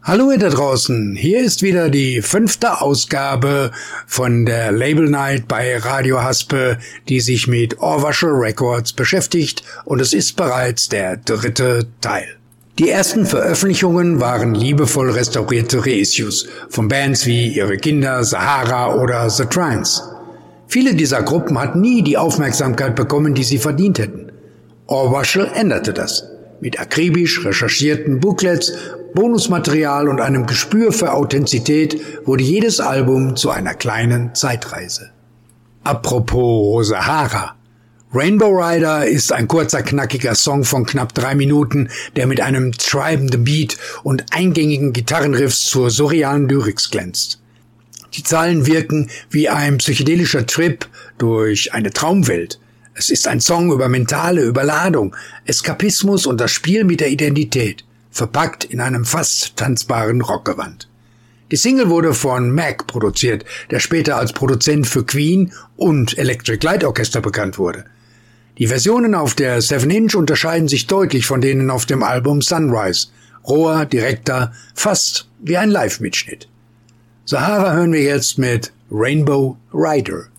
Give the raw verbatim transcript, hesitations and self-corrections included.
Hallo ihr da draußen, hier ist wieder die fünfte Ausgabe von der Label Night bei Radio Haspe, die sich mit Ohrwaschel Records beschäftigt, und es ist bereits der dritte Teil. Die ersten Veröffentlichungen waren liebevoll restaurierte Reissues von Bands wie Ihre Kinder, Sahara oder The Trance. Viele dieser Gruppen hatten nie die Aufmerksamkeit bekommen, die sie verdient hätten. Ohrwaschel änderte das. Mit akribisch recherchierten Booklets, Bonusmaterial und einem Gespür für Authentizität wurde jedes Album zu einer kleinen Zeitreise. Apropos Sahara. Rainbow Rider ist ein kurzer, knackiger Song von knapp drei Minuten, der mit einem treibenden Beat und eingängigen Gitarrenriffs zur surrealen Lyrics glänzt. Die Zeilen wirken wie ein psychedelischer Trip durch eine Traumwelt. Es ist ein Song über mentale Überladung, Eskapismus und das Spiel mit der Identität, verpackt in einem fast tanzbaren Rockgewand. Die Single wurde von Mac produziert, der später als Produzent für Queen und Electric Light Orchestra bekannt wurde. Die Versionen auf der seven inch unterscheiden sich deutlich von denen auf dem Album Sunrise. Roher, direkter, fast wie ein Live-Mitschnitt. Sahara hören wir jetzt mit Rainbow Rider.